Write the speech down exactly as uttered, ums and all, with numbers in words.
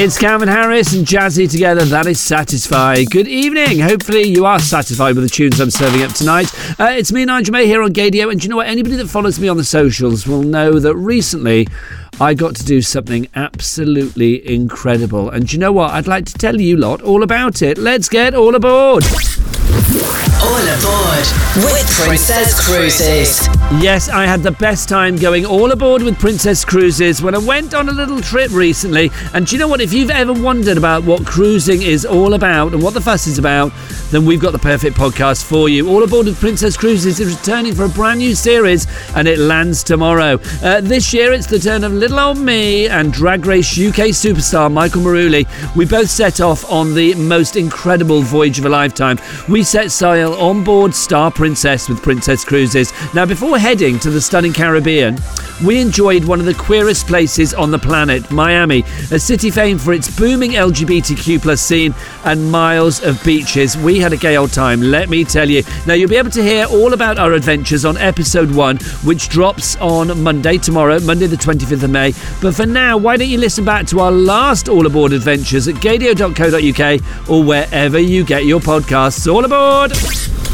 It's Calvin Harris and Jazzy together. That is Satisfy. Good evening. Hopefully you are satisfied with the tunes I'm serving up tonight. Uh, it's me, Nigel May, here on Gadio. And do you know what? Anybody that follows me on the socials will know that recently I got to do something absolutely incredible. And do you know what? I'd like to tell you lot all about it. Let's get all aboard. All aboard with Princess Cruises. Yes, I had the best time going all aboard with Princess Cruises when I went on a little trip recently. And do you know what? If you've ever wondered about what cruising is all about and what the fuss is about, then we've got the perfect podcast for you. All Aboard with Princess Cruises is returning for a brand new series, and it lands tomorrow. Uh, this year, it's the turn of little old me and Drag Race U K superstar Michael Maruli. We both set off on the most incredible voyage of a lifetime. We set sail on board Star Princess with Princess Cruises. Now, before heading to the stunning Caribbean, we enjoyed one of the queerest places on the planet, Miami, a city famed for its booming L G B T Q plus scene and miles of beaches. We had a gay old time, let me tell you. Now, you'll be able to hear all about our adventures on episode one, which drops on Monday, tomorrow, Monday the twenty-fifth of May. But for now, why don't you listen back to our last All Aboard adventures at gadio dot co dot uk or wherever you get your podcasts. All aboard!